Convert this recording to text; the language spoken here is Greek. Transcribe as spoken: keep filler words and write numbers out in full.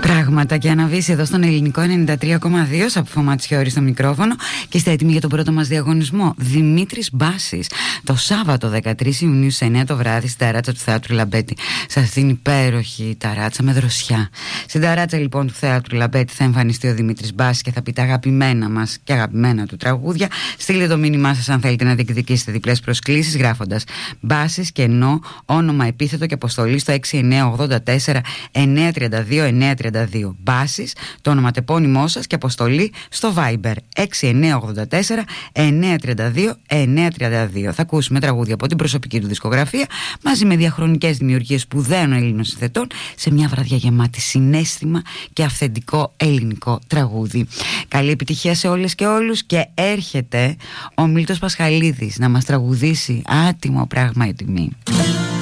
Πράγματα και αναβήσει εδώ στον ελληνικό ενενήντα τρία κόμμα δύο. Σαπφό Ματσιώρη στο μικρόφωνο. Και είστε έτοιμοι για τον πρώτο μας διαγωνισμό. Δημήτρης Μπάσης. Το Σάββατο δεκατρείς Ιουνίου στις εννιά το βράδυ στην ταράτσα του Θεάτρου Λαμπέτη. Σας δίνει υπέροχη ταράτσα με δροσιά. Στην ταράτσα λοιπόν του Θεάτρου Λαμπέτη θα εμφανιστεί ο Δημήτρης Μπάσης και θα πει τα αγαπημένα μας και αγαπημένα του τραγούδια. Στείλτε το μήνυμά σας αν θέλετε να διεκδικήσετε διπλές προσκλήσεις γράφοντας Μπάσης και ενώ όνομα, επίθετο και αποστολή στο έξι εννιά ογδόντα τέσσερα εννιά τριάντα δύο εννιά τριάντα δύο. Μπάσης, το ονοματεπώνυμό σας και αποστολή στο Viber έξι εννιά ογδόντα τέσσερα εννιά τριάντα δύο εννιά τριάντα δύο. Θα ακούσουμε τραγούδια από την προσωπική του δισκογραφία μαζί με διαχρονικές δημιουργίες σπουδαίων Ελλήνων συνθετών σε μια βραδιά γεμάτη συναίσθημα και αυθεντικό ελληνικό τραγούδι. Καλή επιτυχία σε όλες και όλους και έρχεται ο Μίλτος Πασχαλίδης να μας τραγουδήσει άτιμο πράγμα η τιμή.